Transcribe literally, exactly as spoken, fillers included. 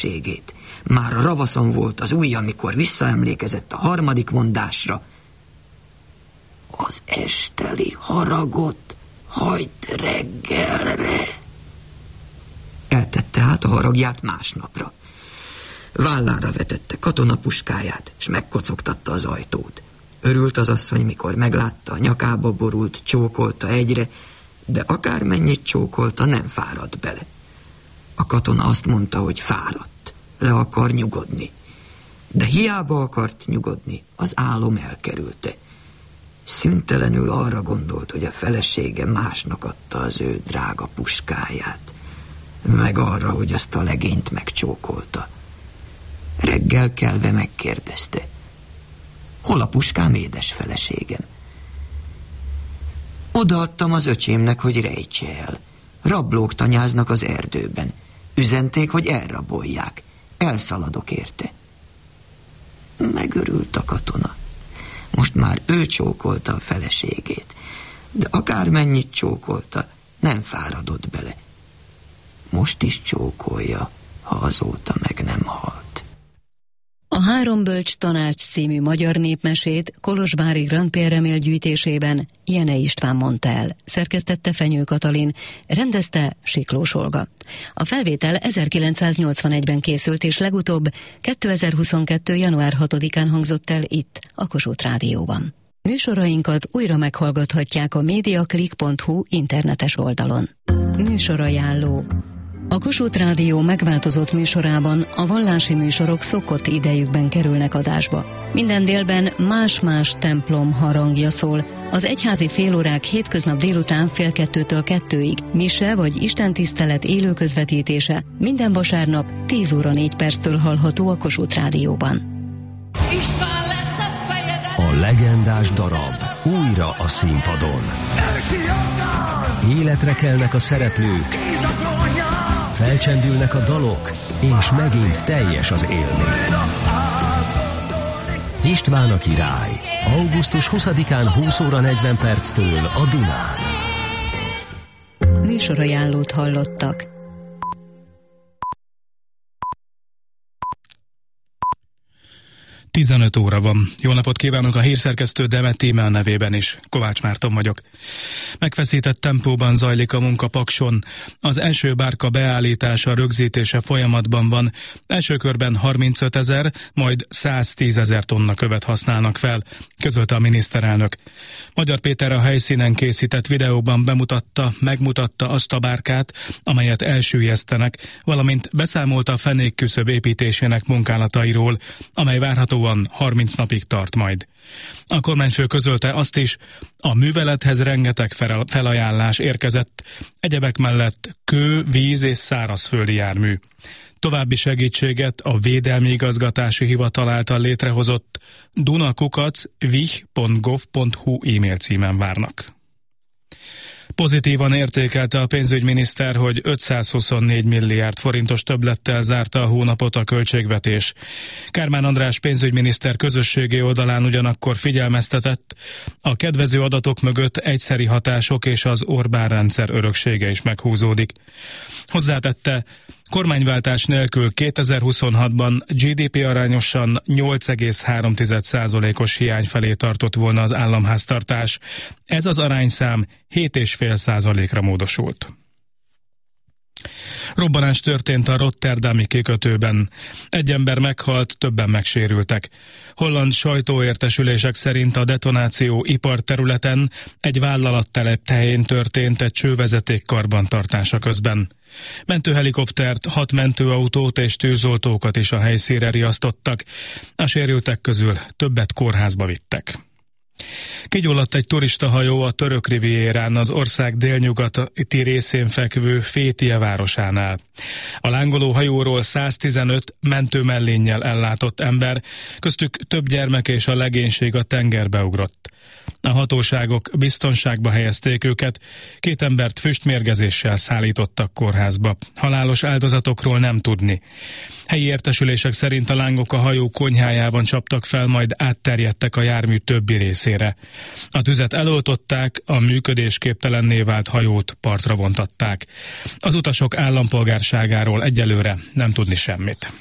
feleségét. Már a ravaszon volt az ujja, amikor visszaemlékezett a harmadik mondásra. Az esteli haragot hagyd reggelre. Eltette át a haragját másnapra. Vállára vetette katonapuskáját, s megkocogtatta az ajtót. Örült az asszony, mikor meglátta, a nyakába borult, csókolta egyre, de akármennyit csókolta, nem fáradt bele. A katona azt mondta, hogy fáradt, le akar nyugodni. De hiába akart nyugodni, az álom elkerülte. Szüntelenül arra gondolt, hogy a felesége másnak adta az ő drága puskáját, meg arra, hogy azt a legényt megcsókolta. Reggel kelve megkérdezte: hol a puskám, édes feleségem? Odaadtam az öcsémnek, hogy rejtse el. Rablók tanyáznak az erdőben. Üzenték, hogy elrabolják. Elszaladok érte. Megörült a katona. Most már ő csókolta a feleségét, de akármennyit csókolta, nem fáradott bele. Most is csókolja, ha azóta meg nem halt. A Három bölcs tanács című magyar népmesét Kolozsvári Grand Pierre Remél gyűjtésében Jenei István mondta el, szerkesztette Fenyő Katalin, rendezte Siklós Olga. A felvétel ezerkilencszáznyolcvanegyben készült, és legutóbb kétezer-huszonkettő. január hatodikán hangzott el itt, a Kossuth Rádióban. Műsorainkat újra meghallgathatják a mediaclick pont hu internetes oldalon. Műsorajánló. A Kossuth Rádió megváltozott műsorában a vallási műsorok szokott idejükben kerülnek adásba. Minden délben más-más templom harangja szól. Az egyházi félórák hétköznap délután fél kettőtől kettőig, mise vagy istentisztelet élő közvetítése minden vasárnap tíz óra négy perctől hallható a Kossuth Rádióban. A legendás darab újra a színpadon. Életre kelnek a szereplők, felcsendülnek a dalok, és megint teljes az élmény. István a király, augusztus huszadikán húsz óra negyven perctől a Dunán. Műsorajánlót hallottak. tizenöt óra van. Jó napot kívánok, a hírszerkesztő Demet Tímea nevében is. Kovács Márton vagyok. Megfeszített tempóban zajlik a munka Pakson. Az első bárka beállítása, rögzítése folyamatban van. Első körben harmincötezer, majd száztízezer tonna követ használnak fel, közölte a miniszterelnök. Magyar Péter a helyszínen készített videóban bemutatta, megmutatta azt a bárkát, amelyet elsüllyesztenek, valamint beszámolt a fenékküszöb építésének munkálatairól, amely várható harminc napig tart majd. A kormányfő közölte azt is, a művelethez rengeteg felajánlás érkezett, egyebek mellett kő, víz és szárazföldi jármű. További segítséget a Védelmi Igazgatási Hivatal által létrehozott dunakukac vih pont gov pont hu e-mail címen várnak. Pozitívan értékelte a pénzügyminiszter, hogy ötszázhuszonnégy milliárd forintos többlettel zárta a hónapot a költségvetés. Kármán András pénzügyminiszter közösségi oldalán ugyanakkor figyelmeztetett, a kedvező adatok mögött egyszeri hatások és az Orbán rendszer öröksége is meghúzódik. Hozzátette, kormányváltás nélkül kétezer-huszonhatban gé dé pé arányosan nyolc egész három százalékos hiány felé tartott volna az államháztartás. Ez az arányszám hét egész öt százalékra módosult. Robbanás történt a rotterdami kikötőben. Egy ember meghalt, többen megsérültek. Holland sajtóértesülések szerint a detonáció iparterületen egy vállalattelep tehén történt egy csővezeték karbantartása közben. Mentőhelikoptert, hat mentőautót és tűzoltókat is a helyszínre riasztottak. A sérültek közül többet kórházba vittek. Kigyulladt egy turistahajó a török rivierán, az ország délnyugati részén fekvő Fétje városánál. A lángoló hajóról száztizenöt mentőmellénnyel ellátott ember, köztük több gyermek és a legénység a tengerbe ugrott. A hatóságok biztonságba helyezték őket, két embert füstmérgezéssel szállítottak kórházba. Halálos áldozatokról nem tudni. Helyi értesülések szerint a lángok a hajó konyhájában csaptak fel, majd átterjedtek a jármű többi részére. A tüzet eloltották, a működésképtelenné vált hajót partra vontatták. Az utasok állampolgárságáról egyelőre nem tudni semmit.